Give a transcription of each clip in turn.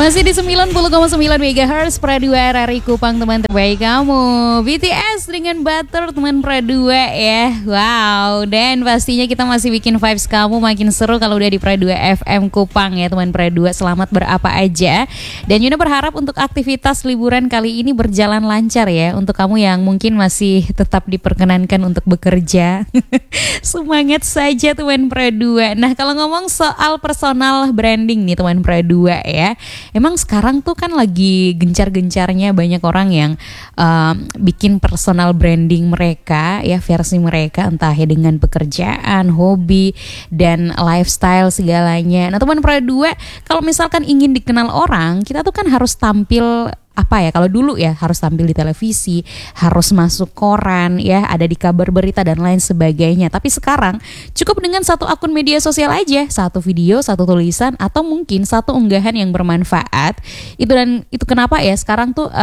Masih di 90,9 MHz Pradua RRI Kupang, teman terbaik kamu. BTS dengan Butter, teman Pradua ya. Wow, dan pastinya kita masih bikin vibes kamu makin seru kalau udah di Pradua FM Kupang ya, teman Pradua. Selamat berapa aja. Dan Yuna berharap untuk aktivitas liburan kali ini berjalan lancar ya. Untuk kamu yang mungkin masih tetap diperkenankan untuk bekerja. Semangat saja teman Pradua. Nah, kalau ngomong soal personal branding nih teman Pradua ya. Emang sekarang tuh kan lagi gencar-gencarnya banyak orang yang bikin personal branding mereka ya, versi mereka entah ya dengan pekerjaan, hobi, dan lifestyle segalanya. Nah teman Pradua, kalau misalkan ingin dikenal orang, kita tuh kan harus tampil apa ya, kalau dulu ya harus tampil di televisi, harus masuk koran ya, ada di kabar berita dan lain sebagainya. Tapi sekarang cukup dengan satu akun media sosial aja, satu video, satu tulisan, atau mungkin satu unggahan yang bermanfaat. Itu kenapa ya sekarang tuh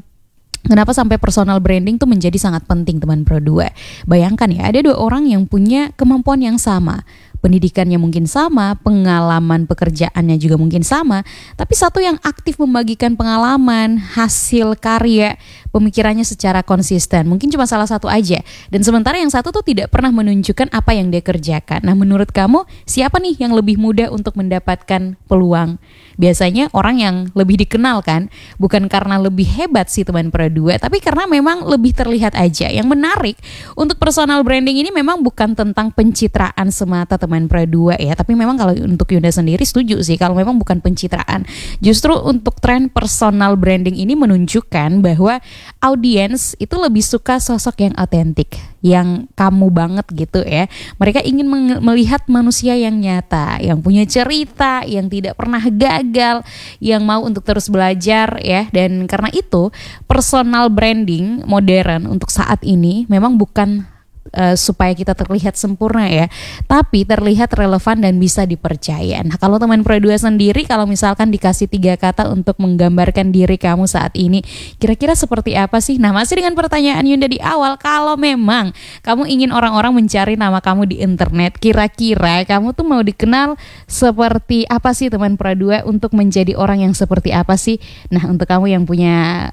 kenapa sampai personal branding tuh menjadi sangat penting teman Pro2. Bayangkan ya, ada dua orang yang punya kemampuan yang sama, pendidikannya mungkin sama, pengalaman pekerjaannya juga mungkin sama, tapi satu yang aktif membagikan pengalaman, hasil karya, pemikirannya secara konsisten, mungkin cuma salah satu aja. Dan sementara yang satu tuh tidak pernah menunjukkan apa yang dia kerjakan. Nah menurut kamu, siapa nih yang lebih mudah untuk mendapatkan peluang? Biasanya orang yang lebih dikenal kan, bukan karena lebih hebat sih teman Pro2, tapi karena memang lebih terlihat aja. Yang menarik untuk personal branding ini memang bukan tentang pencitraan semata teman Pro2 ya, tapi memang kalau untuk Yunda sendiri setuju sih kalau memang bukan pencitraan. Justru untuk tren personal branding ini menunjukkan bahwa audiens itu lebih suka sosok yang otentik, yang kamu banget gitu ya. Mereka ingin melihat manusia yang nyata, yang punya cerita, yang tidak pernah gagal, yang mau untuk terus belajar ya. Dan karena itu personal branding modern untuk saat ini memang bukan supaya kita terlihat sempurna ya, tapi terlihat relevan dan bisa dipercaya. Nah kalau teman Pro2 sendiri, kalau misalkan dikasih 3 kata untuk menggambarkan diri kamu saat ini, kira-kira seperti apa sih? Nah masih dengan pertanyaan Yunda di awal, kalau memang kamu ingin orang-orang mencari nama kamu di internet, kira-kira kamu tuh mau dikenal seperti apa sih teman Pro2, untuk menjadi orang yang seperti apa sih? Nah untuk kamu yang punya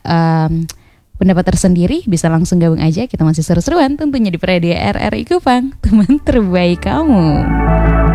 pendapat tersendiri, bisa langsung gabung aja. Kita masih seru-seruan tentunya di Pradua RRI Kupang, teman terbaik kamu.